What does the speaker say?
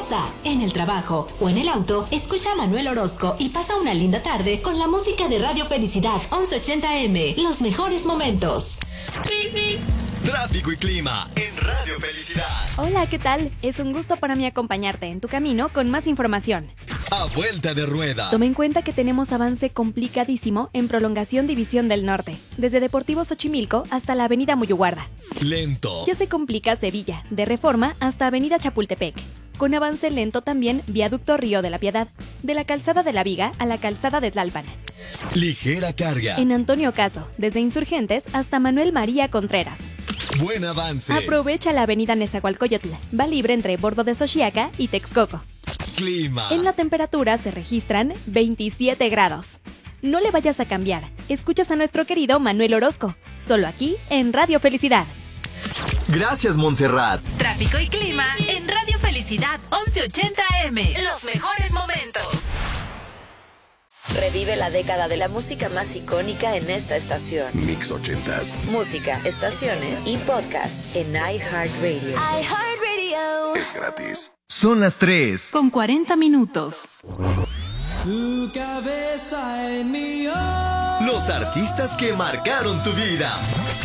casa, en el trabajo o en el auto, escucha a Manuel Orozco y pasa una linda tarde con la música de Radio Felicidad 1180M. Los mejores momentos. Tráfico y clima en Radio Felicidad. Hola, ¿qué tal? Es un gusto para mí acompañarte en tu camino con más información. A vuelta de rueda. Toma en cuenta que tenemos avance complicadísimo en prolongación División del Norte, desde Deportivo Xochimilco hasta la Avenida Muyuguarda. Lento. Ya se complica Sevilla, de Reforma hasta Avenida Chapultepec. Con avance lento también Viaducto Río de la Piedad, de la Calzada de la Viga a la Calzada de Tlalpan. Ligera carga. En Antonio Caso, desde Insurgentes hasta Manuel María Contreras. Buen avance. Aprovecha la avenida Nezahualcóyotl, va libre entre Bordo de Xochiaca y Texcoco. Clima. En la temperatura se registran 27 grados. No le vayas a cambiar, escuchas a nuestro querido Manuel Orozco, solo aquí en Radio Felicidad. Gracias, Montserrat. Tráfico y clima en Radio Felicidad 1180 AM. Los mejores momentos. Revive la década de la música más icónica en esta estación. Mix 80s. Música, estaciones y podcasts en iHeartRadio. iHeartRadio. Es gratis. Son las 3. Con 40 minutos. Tu cabeza en mi Los artistas que marcaron tu vida.